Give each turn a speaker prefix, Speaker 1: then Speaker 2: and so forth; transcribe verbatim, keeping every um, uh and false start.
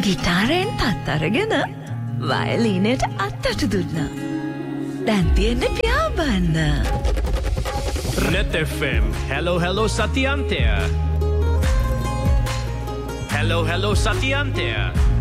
Speaker 1: ගිටාරයෙන් තත් අරගෙන වයලීනයට අත්තට දුන්නා. දැන් තියෙන්නේ පියාඹන්න.
Speaker 2: Net F M. Hello, hello, Satyantya. Hello, hello, Satyantya.